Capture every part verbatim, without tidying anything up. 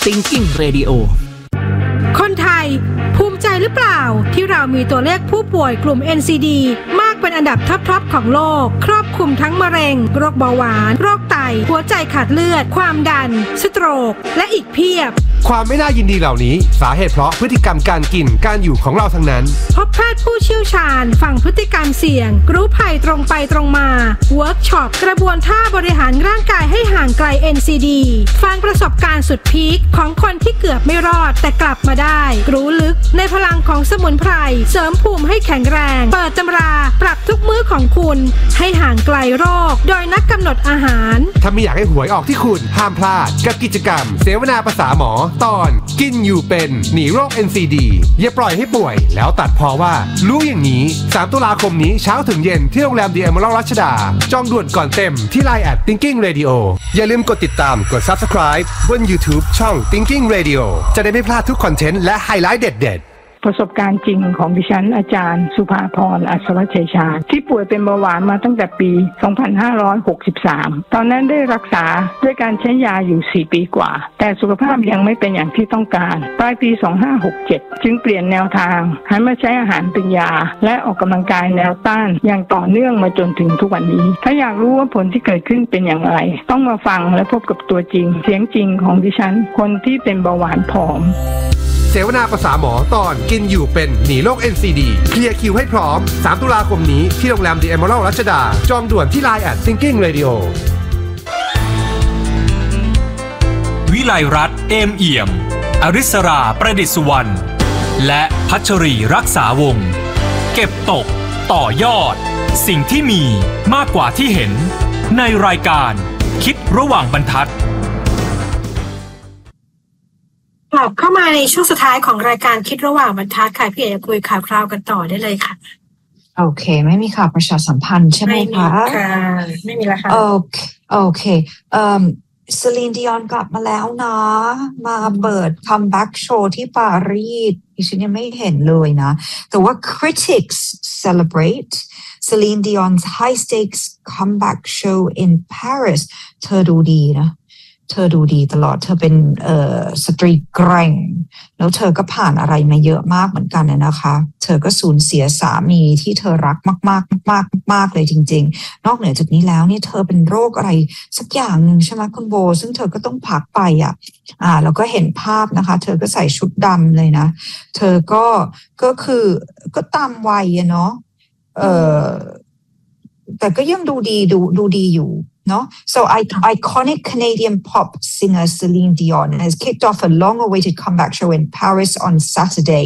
Thinking Radio คนไทยภูมิใจหรือเปล่าที่เรามีตัวเลขผู้ป่วยกลุ่ม เอ็น ซี ดี มากเป็นอันดับท็อปๆของโลกครอบคลุมทั้งมะเร็งโรคเบาหวานโรคไตหัวใจขาดเลือดความดันสโตรกและอีกเพียบความไม่น่ายินดีเหล่านี้สาเหตุเพราะพฤติกรรมการกินการอยู่ของเราทั้งนั้นพบแพทย์ผู้เชี่ยวชาญฟังพฤติกรรมเสี่ยงรู้ภัยตรงไปตรงมาเวิร์กช็อปกระบวนท่าบริหารร่างกายให้ห่างไกล เอ็น ซี ดี ฟังประสบการณ์สุดพีคของคนที่เกือบไม่รอดแต่กลับมาได้รู้ลึกในพลังของสมุนไพรเสริมภูมิให้แข็งแรงเปิดตำราปรับทุกมื้อของคุณให้ห่างไกลโรคโดยนักกำหนดอาหารถ้าไม่อยากให้หวยออกที่คุณห้ามพลาดกับกิจกรรมเสวนาภาษาหมอตอนกินอยู่เป็นหนีโรค เอ็น ซี ดี อย่าปล่อยให้ป่วยแล้วตัดพอว่ารู้อย่างนี้สามตุลาคมนี้เช้าถึงเย็นที่โรงแรม The Emerald รัชดาจองด่วนก่อนเต็มที่ ไลน์ แอท Thinking Radio อย่าลืมกดติดตามกด Subscribe บน YouTube ช่อง Thinking Radio จะได้ไม่พลาดทุกคอนเทนต์และไฮไลท์เด็ดๆประสบการณ์จริงของดิฉันอาจารย์สุภาพรอัศวชัยชาญที่ป่วยเป็นเบาหวานมาตั้งแต่ปี สองพันห้าร้อยหกสิบสาม ตอนนั้นได้รักษาด้วยการใช้ยาอยู่ สี่ ปีกว่าแต่สุขภาพยังไม่เป็นอย่างที่ต้องการปลายปี สองพันห้าร้อยหกสิบเจ็ด จึงเปลี่ยนแนวทางหันมาใช้อาหารเป็นยาและออกกำลังกายแนวต้านอย่างต่อเนื่องมาจนถึงทุกวันนี้ถ้าอยากรู้ว่าผลที่เกิดขึ้นเป็นอย่างไรต้องมาฟังและพบกับตัวจริงเสียงจริงของดิฉันคนที่เป็นเบาหวานผอมเสวนาภาษาหมอตอนกินอยู่เป็นหนีโรค เอ็น ซี ดี เคลียร์คิวให้พร้อมสามตุลาคมนี้ที่โรงแรม The Emerald รัชดาจองด่วนที่ ไลน์ แอท Thinking Radio วิไลรัตน์เอมเอี่ยมอริศราประดิษฐ์สุวรรณและพัชรีรักษาวงศ์เก็บตกต่อยอดสิ่งที่มีมากกว่าที่เห็นในรายการคิดระหว่างบรรทัดกลับเข้ามาในช่วงสุดท้ายของรายการคิดระหว่างบรรทัดค่ะพี่เอ๋คุยข่าวคราวกันต่อได้เลยค่ะโอเคไม่มีข่าวประชาสัมพันธ์ใช่ไหมคะไม่มีค่ะไม่มีแล้วค่ะโอเคโอเคเอ่อเซลีน ดิออนกลับมาแล้วนะมาเปิดคัมแบ็กโชว์ที่ปารีสดิฉันยังไม่เห็นเลยนะแต่ว่า critics celebrate Celine Dion's high stakes comeback show in Paris เธอดูดีนะเธอดูดีตลอดเธอเป็นเอ่อสตรีแกร่งแล้วเธอก็ผ่านอะไรมาเยอะมากเหมือนกันนะคะเธอก็สูญเสียสามีที่เธอรักมากๆมากๆมากๆเลยจริงๆนอกเหนือจากนี้แล้วเนี่ยเธอเป็นโรคอะไรสักอย่างหนึ่งใช่ไหมคุณโบซึ่งเธอก็ต้องพักไปอ่ะอ่าแล้วก็เห็นภาพนะคะเธอก็ใส่ชุดดำเลยนะเธอก็ก็คือก็ตามวัยอะเนาะเอ่อแต่ก็ยังดูดีดูดูดีอยู่No? So iconic Canadian pop singer Celine Dion has kicked off a long-awaited comeback show in Paris on Saturday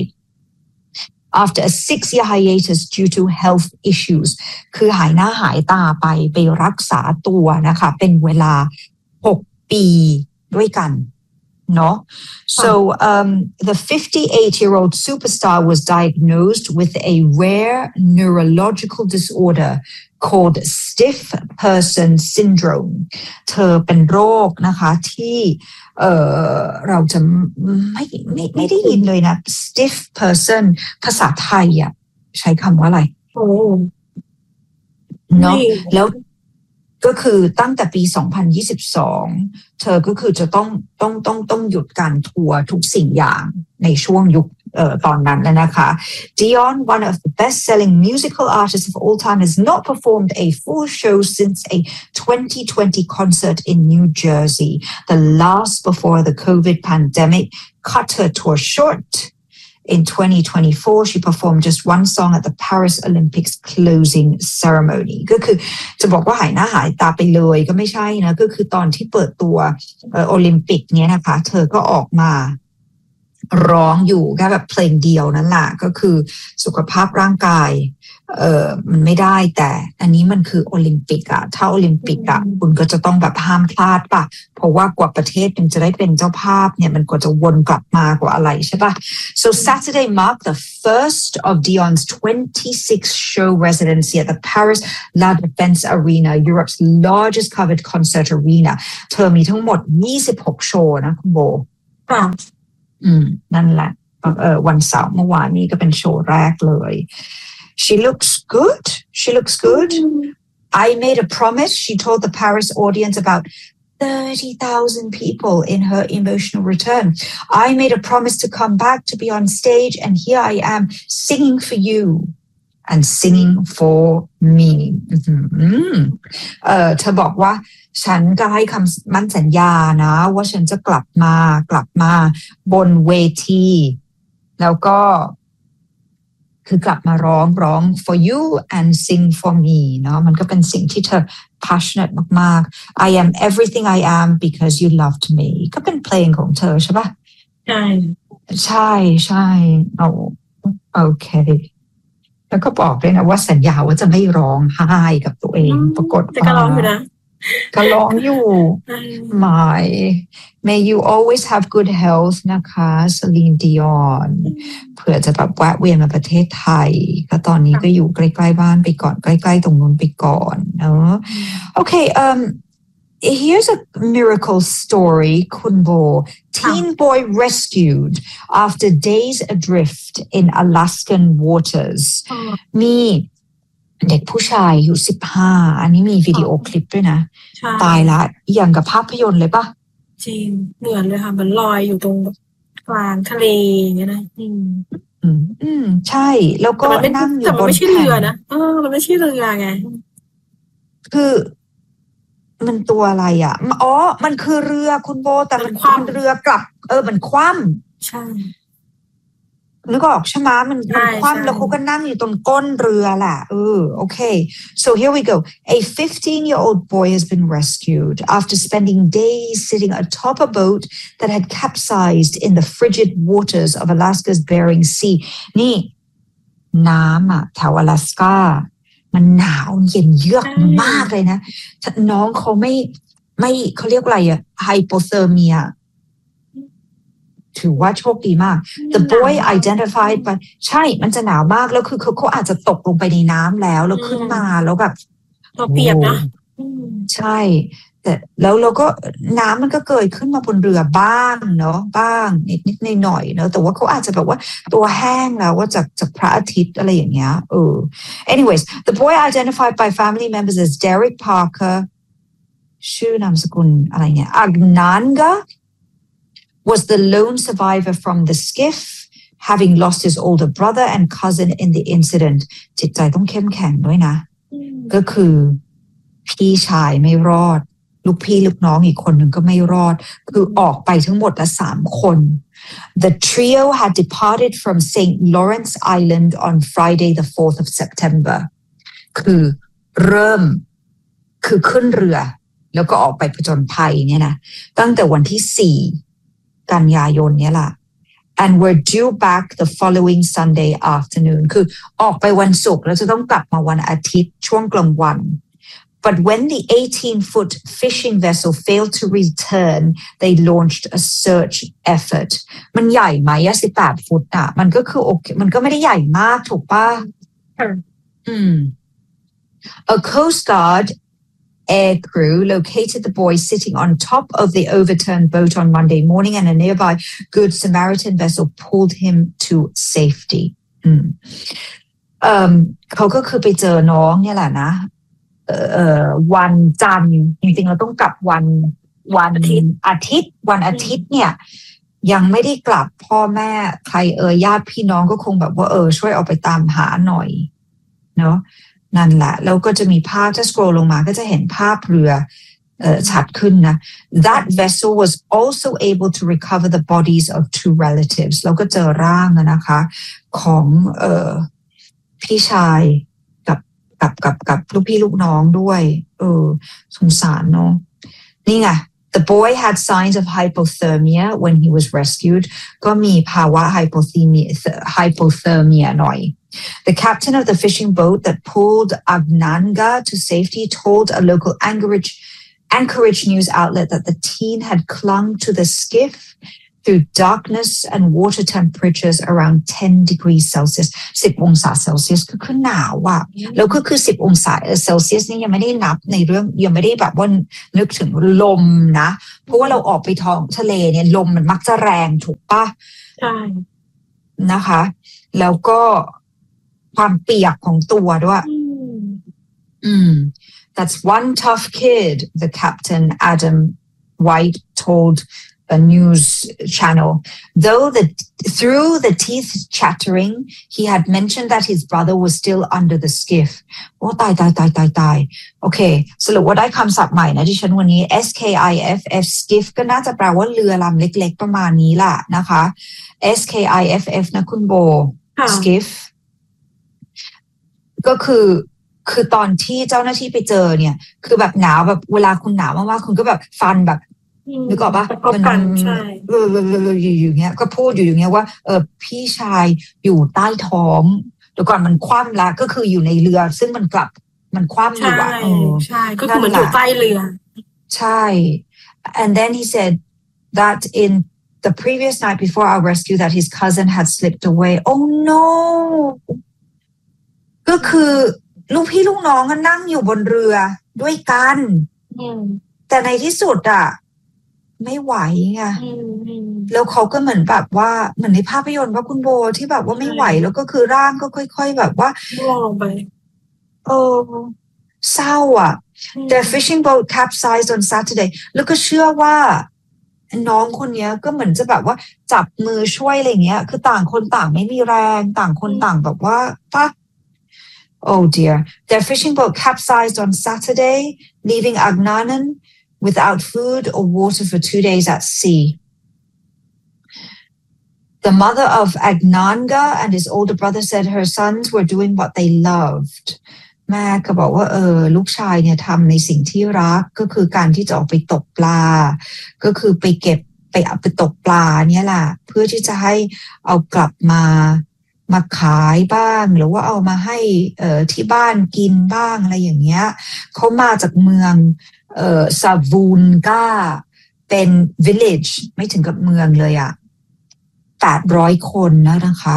after a six-year hiatus due to health issues คือหายหน้าหายตาไปไปรักษาตัวนะคะเป็นเวลาหกปีด้วยกันNo. So um, the fifty-eight-year-old superstar was diagnosed with a rare neurological disorder called stiff person syndrome เธอเป็นโรคนะคะที่เอ่อเราจะไม่ไม่ไม่ได้ยินเลยนะ stiff person ภาษาไทยอ่ะใช้คำว่าอะไรโอ้เนาะแล้วก็คือตั้งแต่ปีสองพันยี่สิบสองเธอก็คือจะต้องต้องต้องต้องหยุดการทัวร์ทุกสิ่งอย่างในช่วงยุคเอ่อตอนนั้นแล้วนะคะ Dion, one of the best-selling musical artists of all time, has not performed a full show since a twenty twenty concert in New Jersey. The last before the COVID pandemic cut her tour short.In twenty twenty-four, she performed just one song at the Paris Olympics closing ceremony. ก็คือจะบอกว่าหายหน้าหายตาไปเลยก็ไม่ใช่นะก็คือตอนที่เปิดตัวโอลิมปิกเนี้ยนะคะเธอก็ออกมาร้องอยู่แค่แบบเพลงเดียวนั่นแหละก็คือสุขภาพร่างกายเอ่อมันไม่ได้แต่อันนี้มันคือโอลิมปิกอะถ้าโอลิมปิกอะคุณก็จะต้องแบบห้ามพลาดป่ะเพราะว่ากว่าประเทศนึงจะได้เป็นเจ้าภาพเนี่ยมันกว่าจะวนกลับมากว่าอะไรใช่ป่ะ So Saturday marked the first of Dion's twenty-six show residency at the Paris La Défense Arena, Europe's largest covered concert arena. เธอมีทั้งหมดยี่สิบหกโชว์นะคุณโบค่ะอืมนั่นแหละเอ่อวันเสาร์เมื่อวานนี้ก็เป็นโชว์แรกเลย She looks good. She looks good. I made a promise, she told the Paris audience, about thirty thousand people in her emotional return. I made a promise to come back to be on stage, and here I am singing for you and singing for me. เอ่อเธอบอกว่าฉันก็ให้คำมั่นสัญญานะว่าฉันจะกลับมากลับมาบนเวทีแล้วก็คือกลับมาร้องร้อง for you and sing for me เนาะมันก็เป็นสิ่งที่เธอ passionate มากๆ I am everything I am because you loved me ก็เป็นเพลงของเธอใช่ปะใช่ใช่ใช่เอาโอเคแล้วก็บอกด้วยนะว่าสัญญาว่าจะไม่ร้องไห้กับตัวเองปรากฏแต่ก็ร้องอยู่นะก็ร้องอยู่ My May you always have good health นะคะ Celine Dion เผื่อจะแบบแวะเวียนมาประเทศไทยก็ตอนนี้ก็อยู่ใกล้ๆบ้านไปก่อนใกล้ๆตรงนู้นไปก่อนเนอะโอเค um here's a miracle story คุณโบ Teen boy rescued after days adrift in Alaskan waters มีเด็กผู้ชายอยู่สิบห้าอันนี้มีวิดีโอคลิปด้วยนะตายละอย่างกับภาพยนตร์เลยปะจริงเหมือนเลยค่ะมันลอยอยู่ตรงกลางทะเลอย่างเงี้ยนะอืมอืมอืมใช่แล้วก็นั่งอยู่บนแต่มันไม่ใช่เรือนะเออมันไม่ใช่เรือไงคือมันตัวอะไรอ่ะอ๋อมันคือเรือคุณโบแต่มันคว่ำเรือกลับเออมันคว่ำใช่นึกออกใช่ไหมมันมันคว่ำแล้วเขาก็นั่งอยู่ตรงก้นเรือแหละเออโอเค so here we go a fifteen-year-old boy has been rescued after spending days sitting atop a boat that had capsized in the frigid waters of Alaska's Bering Sea นี่น้ำอ่ะแถวอลาสกามันหนาวเย็นเยือกมากเลยนะน้องเขาไม่ไม่เขาเรียกอะไรอะไฮโปเทอร์เมียถือว่าโชคดีมาก The boy identified by ใช่มันจะหนาวมากแล้วคือเขาเขาอาจจะตกลงไปในน้ำแล้วแล้วขึ้นมาแล้วแบบตัวเปียกนะใช่แต่แล้วเราก็น้ำมันก็เกยขึ้นมาบนเรือบ้างเนาะบ้างนิดนิดหน่อยเนาะแต่ว่าเขาอาจจะแบบว่าตัวแห้งแล้วว่าจากจากพระอาทิตย์อะไรอย่างเงี้ยเออ anyways the boy identified by family members as Derek Parker ชื่อนามสกุลอะไรเนี่ย Agnanga was the lone survivor from the skiff having lost his older brother and cousin in the incident จิตใจต้องเข้มแข็งด้วยนะก็คือพี่ชายไม่รอดลูกพี่ลูกน้องอีกคนหนึ่งก็ไม่รอดคือออกไปทั้งหมดละสามคน The trio had departed from Saint Lawrence Island on Friday the fourth of September คือเริ่มคือขึ้นเรือแล้วก็ออกไปผจญภัยเนี่ยนะตั้งแต่วันที่สี่กันยายนเนี่ยล่ะ and were due back the following Sunday afternoon คือออกไปวันศุกร์แล้วจะต้องกลับมาวันอาทิตย์ช่วงกลางวันBut when the eighteen-foot fishing vessel failed to return, they launched a search effort. มันใหญ่ไหมอะสิบแปดฟุตอะมันก็คือโอเคมันก็ไม่ได้ใหญ่มากถูกป่ะอืม A Coast Guard air crew located the boy sitting on top of the overturned boat on Monday morning, and a nearby Good Samaritan vessel pulled him to safety. อืมเอ่อเขาก็คือไปเจอน้องเนี่ยแหละนะเอ่อวันจันทร์จริงๆเราต้องกลับวันวันอาทิตย์อาทิตย์วันอาทิตย์เนี่ยยังไม่ได้กลับพ่อแม่ใครเอ่ยญาติพี่น้องก็คงแบบว่าเออช่วยเอาไปตามหาหน่อยเนาะนั่นแหละแล้วก็จะมีภาพถ้าสครอลลงมาก็จะเห็นภาพเรือเอ่อชัดขึ้นนะ That vessel was also able to recover the bodies of two relatives แล้วก็เจอร่างนะคะของเอ่อพี่ชายกับกับกับลูกพี่ลูกน้องด้วยเออสงสารเนาะนี่ไง The boy had signs of hypothermia when he was rescued ก็มีภาวะ hypothermia hypothermia หน่อย The captain of the fishing boat that pulled Agnanga to safety told a local Anchorage Anchorage news outlet that the teen had clung to the skiff through darkness and water temperatures around ten degrees Celsius สิบองศาเซลเซียสคือคือหนาวอ่ะแล้วก็คือสิบองศาเซลเซียสนี่ยังไม่ได้นับในเรื่องยังไม่ได้แบบว่านึกถึงลมนะเพราะว่าเราออกไปท้องทะเลเนี่ยลมมันมักจะแรงถูกปะใช่นะคะแล้วก็ความเปียกของตัวด้วยอืม That's one tough kid the captain Adam White told a news channel. Though the through the teeth chattering, he had mentioned that his brother was still under the skiff. โอ้ตายตายตายตายตายโอเคสรุปว่าได้คำศัพท์ใหม่นะที่ฉันวันนี้ S K I F F skiff ก็น่าจะแปลว่าเรือลำเล็กๆประมาณนี้ล่ะนะคะ S K I F F นะคุณโบ skiff ก็คือคือตอนที่เจ้าหน้าที่ไปเจอเนี่ยคือแบบหนาวแบบเวลาคุณหนาวมากๆคุณก็แบบฟันแบบนึกออกปะมันเอออยู่อย่างเงี้ยก็พูดอยู่อย่างเงี้ยว่าเออพี่ชายอยู่ใต้ท้องเดี๋ยวก่อนมันคว่ำละก็คืออยู่ในเรือซึ่งมันกลับมันคว่ำอยู่อ่ะเออใช่ก็คือเหมือนอยู่ใต้เรือใช่ and then he said that in the previous night before our rescue that his cousin had slipped away oh no ก็คือลูกพี่ลูกน้องก็นั่งอยู่บนเรือด้วยกันแต่ในที่สุดอ่ะไม่ไหวไงแล้วเขาก็เหมือนแบบว่าเหมือนในภาพยนตร์ว่าคุณโบที่แบบว่าไม่ไหวแล้วก็คือร่างก็ค่อยๆแบบว่าล่วงลงไปเออเศร้าอ่ะ Their fishing boat capsized on Saturday แล้วก็เชื่อว่าน้องคนนี้ก็เหมือนจะแบบว่าจับมือช่วยอะไรเงี้ยคือต่างคนต่างไม่มีแรงต่างคนต่างแบบว่าปะOh dear. Their fishing boat capsized on Saturday, leaving Agnanan without food or water for two days at sea. The mother of Agnanga and his older brother said her sons were doing what they loved. แม่ก็บอกว่าเออลูกชายเนี่ยทำในสิ่งที่รักก็คือการที่จะออกไปตกปลาก็คือไปเก็บไปเอาไปตกปลาเนี่ยแหละเพื่อที่จะให้เอากลับมามาขายบ้างหรือว่าเอามาให้เอ่อที่บ้านกินบ้างอะไรอย่างเงี้ยเขามาจากเมืองเอ่อซาวูนกาเป็น village ไม่ถึงกับเมืองเลยอ่ะแปดร้อยคนนะนะคะ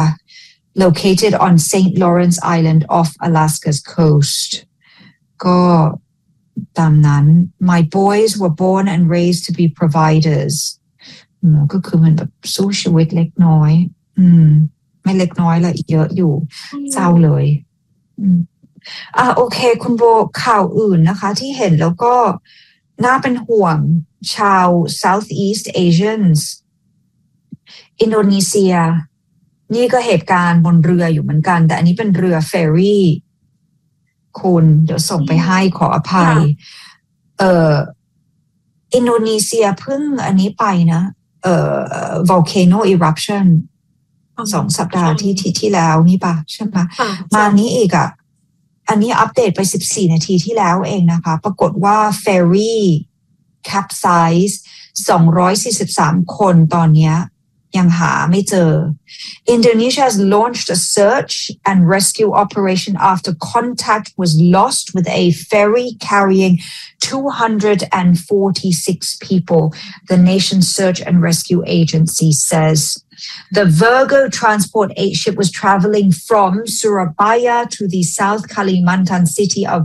located on Saint Lawrence Island off Alaska's coast ก็ตามนั้น my boys were born and raised to be providers ก็คือมันแบบสู้ชีวิตเล็กน้อยอืมไม่เล็กน้อยละอีกเยอะอยู่เศร้าเลยอ่ะโอเคคุณโบข่าวอื่นนะคะที่เห็นแล้วก็น่าเป็นห่วงชาว Southeast Asians อินโดนีเซียนี่ก็เหตุการณ์บนเรืออยู่เหมือนกันแต่อันนี้เป็นเรือเฟอร์รี่คุณเดี๋ยวส่งไปให้ขออภัยเอ่ออินโดนีเซียเพิ่งอันนี้ไปนะเอ่อ volcano eruptionสองสัปดาห์ที่ที่ที่แล้วนี่ป่ะใช่ไหมมานี้อีกอ่ะอันนี้อัปเดตไปสิบสี่นาทีที่แล้วเองนะคะปรากฏว่าเฟอร์รี่แคปไซส์สองร้อยสี่สิบสามคนตอนนี้ยังหาไม่เจอ Indonesia has launched a search and rescue operation after contact was lost with a ferry carrying two hundred forty-six people, the nation's search and rescue agency says. The Virgo transport eight ship was traveling from Surabaya to the South Kalimantan city of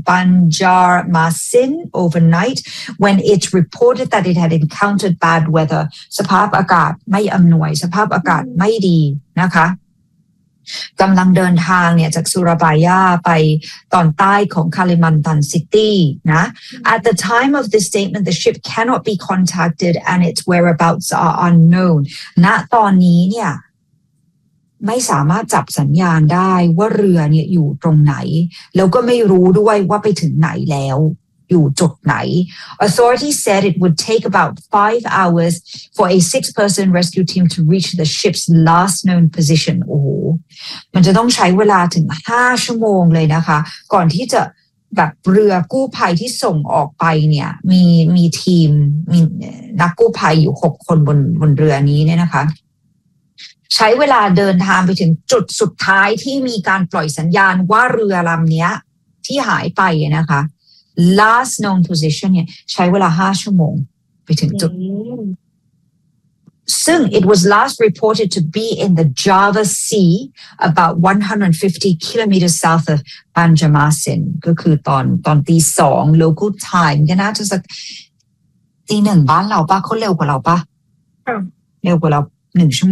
Banjarmasin overnight when it reported that it had encountered bad weather. สภาพอากาศไม่อำนวยสภาพอากาศไม่ดีนะคะกำลังเดินทางเนี่ยจากสุราบายาไปตอนใต้ของคาลิมันตันซิตี้นะ At the time of this statement the ship cannot be contacted and its whereabouts are unknown ณตอนนี้เนี่ยไม่สามารถจับสัญญาณได้ว่าเรือเนี่ยอยู่ตรงไหนแล้วก็ไม่รู้ด้วยว่าไปถึงไหนแล้วอยู่จุดไหน Authorities said it would take about five hours for a six-person rescue team to reach the ship's last known position โอ้โหมันจะต้องใช้เวลาถึงห้าชั่วโมงเลยนะคะก่อนที่จะแบบเรือกู้ภัยที่ส่งออกไปเนี่ยมีมีทีมมีนักกู้ภัยอยู่หกคนบนบนเรือนี้เนี่ยนะคะใช้เวลาเดินทางไปถึงจุดสุดท้ายที่มีการปล่อยสัญญาณว่าเรือลำนี้ที่หายไปนะคะlast known position เนี่ยใช้เวลาห้าชั่วโมงไปถึงจุดซึ่ง it was last reported to be in the Java Sea about one hundred fifty kilometers south of Banjarmasin ก็คือตอนตอนตีสอง local time ก็น่าจะสักตีหนึ่งบ้านเราปะเขาเร็วกว่าเราปะเร็วกว่าเราหนึ่งชั่วโมง